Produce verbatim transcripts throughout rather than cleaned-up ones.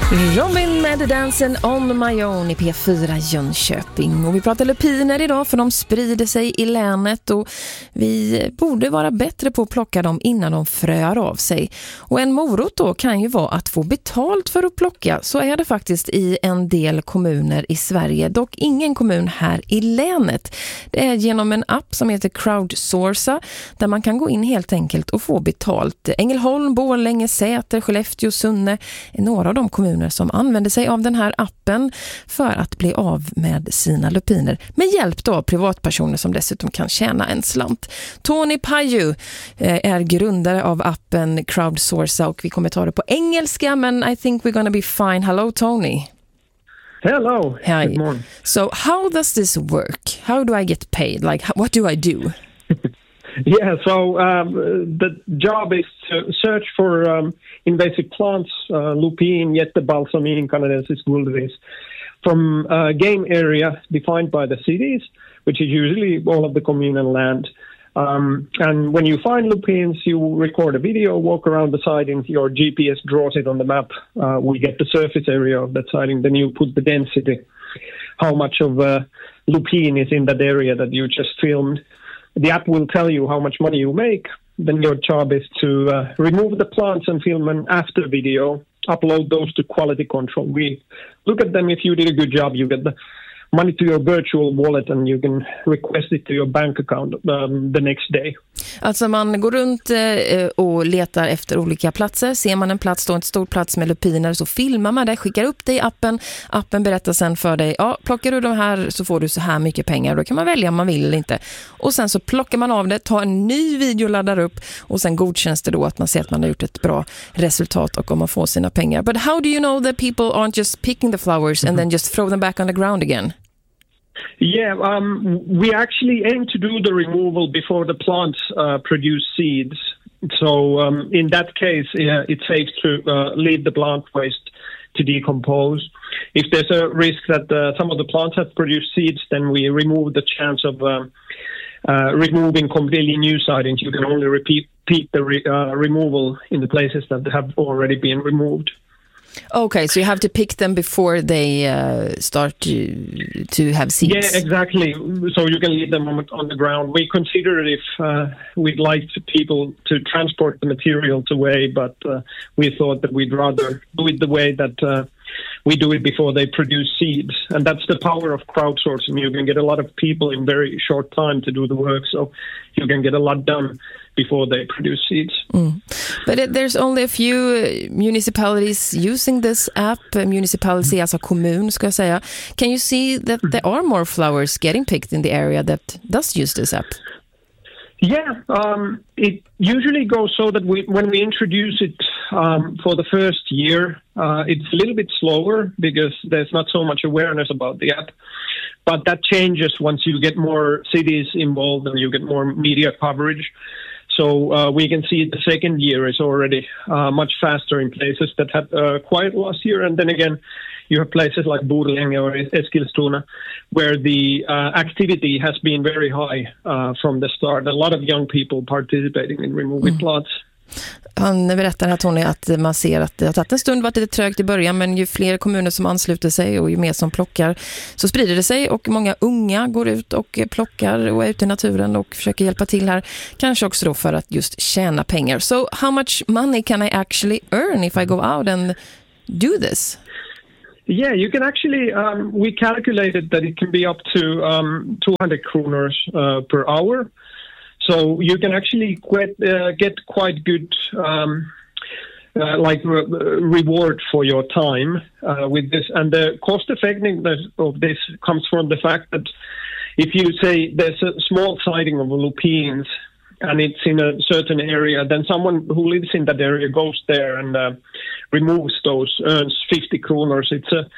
Robin med Dansen on my own i P fyra Jönköping. Och vi pratar lupiner idag för de sprider sig i länet och vi borde vara bättre på att plocka dem innan de fröar av sig. Och en morot då kan ju vara att få betalt för att plocka. Så är det faktiskt i en del kommuner i Sverige, dock ingen kommun här i länet. Det är genom en app som heter Crowdsourca där man kan gå in helt enkelt och få betalt. Ängelholm, Borlänge, Säter, Skellefteå, Sunne är några av de kommuner som använder sig av den här appen för att bli av med sina lupiner med hjälp då av privatpersoner som dessutom kan tjäna en slant. Tony Paju är grundare av appen Crowdsourca och vi kommer ta det på engelska, men I think we're gonna be fine. Hello Tony. Hello. Hi. Good morning. So how does this work? How do I get paid? Like what do I do? Yeah, so um, the job is to search for um, invasive plants, uh, lupin, jättebalsamin, canadensis vulgaris, from a game area defined by the cities, which is usually all of the communal land. Um, and when you find lupins, you record a video, walk around the siding, your G P S draws it on the map, uh, we get the surface area of that siding, then you put the density, how much of uh, lupin is in that area that you just filmed. The app will tell you how much money you make. Then your job is to uh, remove the plants and film an after video, upload those to quality control. We look at them. If you did a good job, you get the money to your virtual wallet and you can request it to your bank account um, the next day. Alltså man går runt eh, och letar efter olika platser. Ser man en plats, då en stor plats med lupiner, så filmar man det, skickar upp det i appen. Appen berättar sen för dig, ja, plockar du de här så får du så här mycket pengar. Då kan man välja om man vill eller inte. Och sen så plockar man av det, tar en ny video, laddar upp och sen godkänns det då att man ser att man har gjort ett bra resultat och om man får sina pengar. But how do you know that people aren't just picking the flowers and then just throw them back on the ground again? Yeah, um, we actually aim to do the removal before the plants uh, produce seeds. So um, in that case, yeah, it's safe to uh, leave the plant waste to decompose. If there's a risk that uh, some of the plants have produced seeds, then we remove the chance of um, uh, removing completely new sidings. You can only repeat, repeat the re- uh, removal in the places that have already been removed. Okay, so you have to pick them before they uh, start to, to have seeds. Yeah, exactly. So you can leave them on, on the ground. We consider it if uh, we'd like to people to transport the materials away, but uh, we thought that we'd rather do it the way that uh, we do it before they produce seeds. And that's the power of crowdsourcing. You can get a lot of people in very short time to do the work, so you can get a lot done before they produce seeds. Mm. But it, there's only a few uh, municipalities using this app. Uh, municipality, alltså kommun ska jag säga. Can you see that there are more flowers getting picked in the area that does use this app? Yeah, um, it usually goes so that we, when we introduce it um, for the first year, uh, it's a little bit slower because there's not so much awareness about the app. But that changes once you get more cities involved and you get more media coverage. So uh, we can see the second year is already uh, much faster in places that had uh, quiet last year. And then again, you have places like Borlänge or Eskilstuna where the uh, activity has been very high uh, from the start. A lot of young people participating in removing mm. plants. Han berättar här, Tony, att man ser att det har tagit en stund, varit lite trögt i början, men ju fler kommuner som ansluter sig och ju mer som plockar så sprider det sig och många unga går ut och plockar och är ute i naturen och försöker hjälpa till här, kanske också då för att just tjäna pengar. So how much money can I actually earn if I go out and do this? Yeah, you can actually, um, we calculated that it can be up to um, two hundred kronor uh, per hour. So you can actually get, uh, get quite good um, uh, like re- reward for your time uh, with this. And the cost effectiveness of this comes from the fact that if you say there's a small siding of lupines and it's in a certain area, then someone who lives in that area goes there and uh, removes those, earns fifty kronors. It's a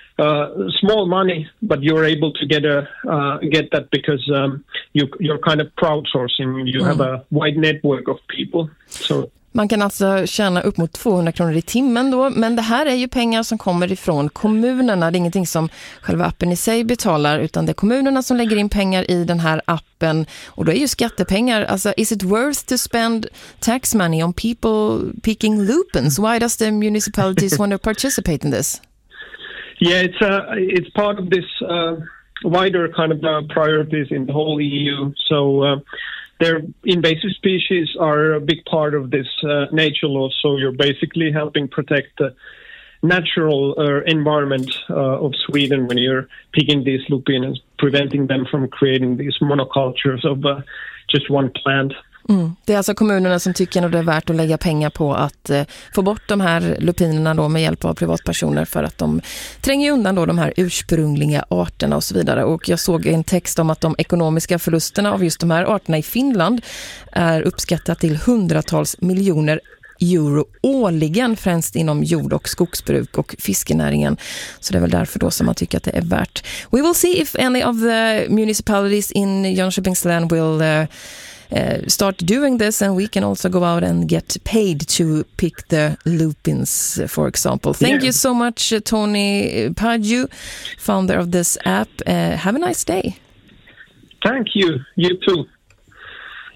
Uh, small money, but you're able to get a uh, get that because um, you, you're kind of crowdsourcing. You mm. have a wide network of people. So Man kan alltså tjäna upp mot tvåhundra kronor i timmen då, men det här är ju pengar som kommer ifrån kommunerna. Det är ingenting som själva appen i sig betalar, utan det är kommunerna som lägger in pengar i den här appen, och då är ju skattepengar. Alltså, is it worth to spend tax money on people picking lupins? Why does the municipalities want to participate in this? Yeah, it's uh, it's part of this uh, wider kind of uh, priorities in the whole E U. So uh, their invasive species are a big part of this uh, nature law. So you're basically helping protect the natural uh, environment uh, of Sweden when you're picking these lupin and preventing them from creating these monocultures of uh, just one plant. Mm. Det är alltså kommunerna som tycker att det är värt att lägga pengar på att eh, få bort de här lupinerna då med hjälp av privatpersoner, för att de tränger undan då de här ursprungliga arterna och så vidare. Och jag såg en text om att de ekonomiska förlusterna av just de här arterna i Finland är uppskattat till hundratals miljoner euro årligen, främst inom jord- och skogsbruk och fiskenäringen. Så det är väl därför då som man tycker att det är värt. We will see if any of the municipalities in Jönköpings län will uh, Uh, start doing this, and we can also go out and get paid to pick the lupins, for example. Thank yeah. you so much, uh, Tony Padju, founder of this app. Uh, have a nice day. Thank you. You too.